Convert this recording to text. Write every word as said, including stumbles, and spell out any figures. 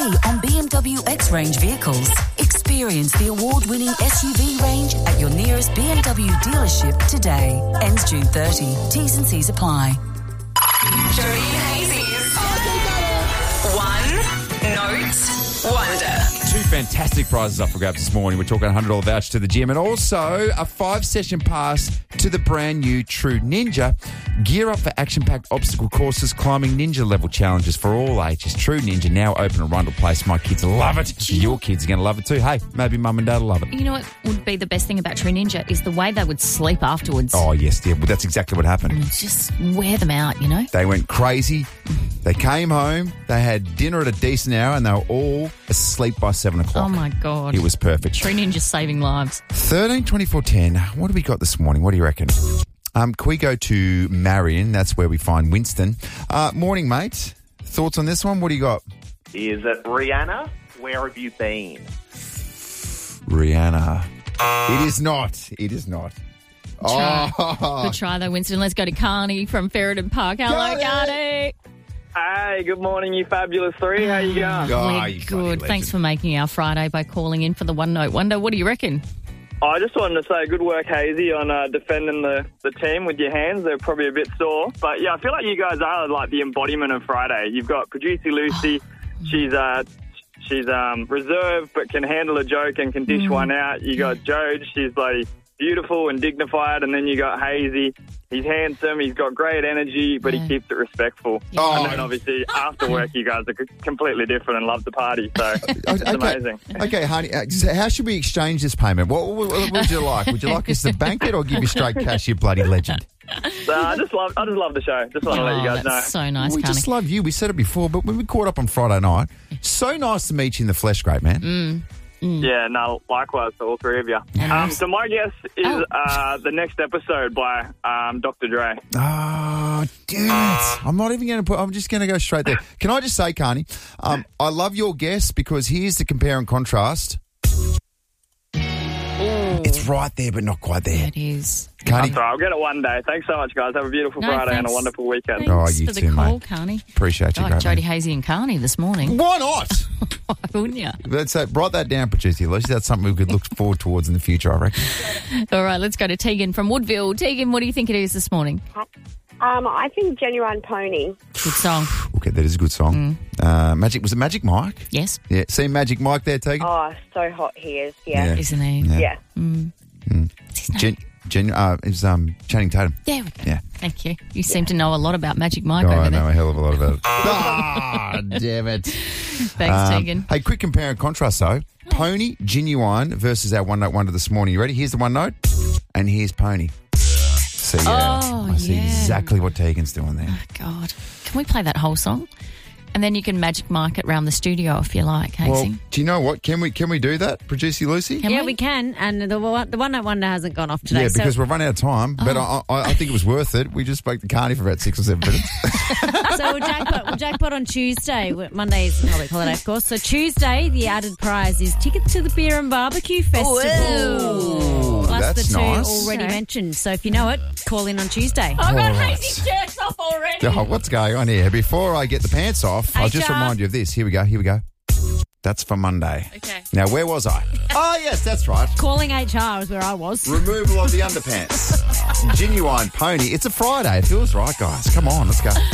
On B M W X-Range vehicles. Experience the award-winning S U V range at your nearest B M W dealership today. Ends June thirtieth. T's and C's apply. Jody Hazy's One Note Wonder. Two fantastic prizes up for grabs this morning. We're talking a one hundred dollars voucher to the gym and also a five-session pass to the brand new True Ninja. Gear up for action-packed obstacle courses, climbing ninja level challenges for all ages. True Ninja now open at Rundle Place. My kids love it. Your kids are going to love it too. Hey, maybe mum and dad will love it. You know what would be the best thing about True Ninja is the way they would sleep afterwards. Oh, yes, dear. Well, that's exactly what happened. Just wear them out, you know? They went crazy. They came home. They had dinner at a decent hour and they were all asleep by seven o'clock. Oh, my God. It was perfect. True Ninja saving lives. thirteen twenty-four ten. What do we got this morning? What do you reckon? Um, can we go to Marion? That's where we find Winston. Uh, morning, mate. Thoughts on this one? What do you got? Is it Rihanna? Where have you been? Rihanna. It is not. It is not. Try. Oh. Good try, though, Winston. Let's go to Carney from Ferryden Park. Hello, Carney. Carney. Hey, good morning, you fabulous three. How you going? Oh, We're you bloody good. legend. Thanks for making our Friday by calling in for the One Note Wonder. What do you reckon? I just wanted to say good work, Hazy, on uh, defending the, the team with your hands. They're probably a bit sore. But, yeah, I feel like you guys are like the embodiment of Friday. You've got producer Lucy. She's uh, she's um, reserved but can handle a joke and can dish Mm. one out. You got Jode. She's bloody beautiful and dignified. And then you got Hazy. He's handsome. He's got great energy, but Yeah. he keeps it respectful. Oh. And then, obviously, after work, you guys are c- completely different and love the party. So it's Okay. amazing. Okay, honey, uh, so how should we exchange this payment? What, what, what would you like? Would you like us to bank it or give you straight cash, you bloody legend? So I just love, I just love the show. Just want to let you Oh, guys know. that's so nice, we Carney. just love you. We said it before, but when we caught up on Friday night, so nice to meet you in the flesh, great man. Mm. Yeah, no, likewise to all three of you. Um, so my guess is Oh. uh, the next episode by um, Doctor Dre. Oh, damn it. I'm not even going to put, I'm just going to go straight there. Can I just say, Carney, um, I love your guess because here's the compare and contrast. It's right there, but not quite there. It is. Carney, That's all right, I'll get it one day. Thanks so much, guys. Have a beautiful No, Friday and a thanks. wonderful weekend. Oh, Thanks you for the too, call, mate. Carney. appreciate you, Oh, great Jody man. Hazy and Carney this morning. Why not? Wouldn't you? Let's uh, write that down, producer Lucy. That's something we could look forward towards in the future, I reckon. All right, let's go to Tegan from Woodville. Tegan, what do you think it is this morning? Um, I think Genuine Pony. Good song. Okay, that is a good song. Uh, Magic, was it Magic Mike? Yes, Yeah, see Magic Mike there, Tegan? Oh, so hot he is. Yeah. Yeah. isn't he? Yeah. Yeah. What's his name? Gen, Gen, uh, it was um, Channing Tatum. There we go. Yeah. Thank you. You seem to know a lot about Magic Mike Oh, over I there. know a hell of a lot about it. Ah, damn it. Thanks, Um, Tegan. Hey, quick compare and contrast, though. Pony, Genuine versus our One Note Wonder this morning. You ready? Here's the One Note, and here's Pony. See, yeah, Oh, I see yeah. exactly what Tegan's doing there. God. Can we play that whole song? And then you can Magic Mike it around the studio if you like, Hazy. Well, do you know what? Can we can we do that, Producer Lucy? Can yeah, we? we can. And the one, the one night wonder hasn't gone off today. Yeah, because so, we've run out of time. But Oh. I, I, I think it was worth it. We just spoke to Carney for about six or seven minutes. so we'll jackpot, we'll jackpot on Tuesday. Monday's a public holiday, of course. So Tuesday, the added prize is tickets to the Beer and Barbecue Festival. Ooh, Plus that's the two nice. already Okay. mentioned. So if you know it, call in on Tuesday. Oh, God, All right. Hazy's jerks off already. Oh, what's going on here? Before I get the pants off, I'll just H R. remind you of this. Here we go. Here we go. That's for Monday. Okay. Now, where was I? Oh, yes, that's right. Calling H R is where I was. Removal of the underpants. Genuine Pony. It's a Friday. It feels right, guys. Come on, let's go.